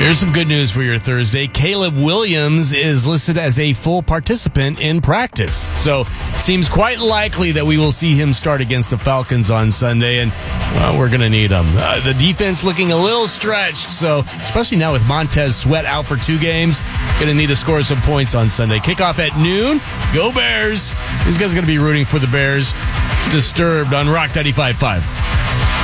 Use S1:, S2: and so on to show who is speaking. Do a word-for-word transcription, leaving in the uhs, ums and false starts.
S1: Here's some good news for your Thursday. Caleb Williams is listed as a full participant in practice. So seems quite likely that we will see him start against the Falcons on Sunday, and well, we're going to need him. Uh, the defense looking a little stretched, so especially now with Montez Sweat out for two games, going to need to score some points on Sunday. Kickoff at noon. Go Bears. These guys are going to be rooting for the Bears. It's Disturbed on Rock ninety-five point five.